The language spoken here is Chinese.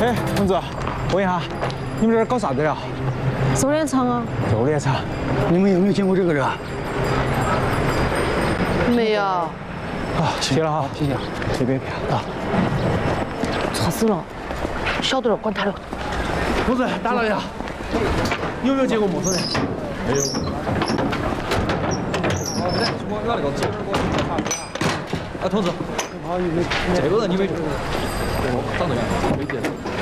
哎，同志，问一下，你们这儿搞啥子呀？ 狩猎场啊？ 狩猎场。 你们有没有见过这个人啊？ 没有。 啊，谢了哈， 谢谢。 随便点啊。 吵死了，晓得了，管他了。 同志，打扰一下，有没有见过陌生人？没有。我那个姐们给我检查一下。啊，同志，这个人你没见过？长得样，没见过。